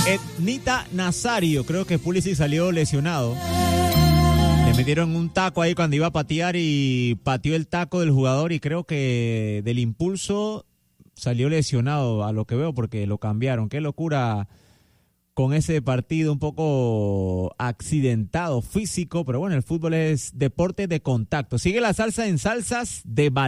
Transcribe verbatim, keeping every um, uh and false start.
Ednita Nazario, creo que Pulisic salió lesionado. Le metieron un taco ahí cuando iba a patear y pateó el taco del jugador y creo que del impulso salió lesionado a lo que veo porque lo cambiaron. Qué locura con ese partido un poco accidentado, físico, pero bueno, el fútbol es deporte de contacto. Sigue la salsa en Salsas de Balón.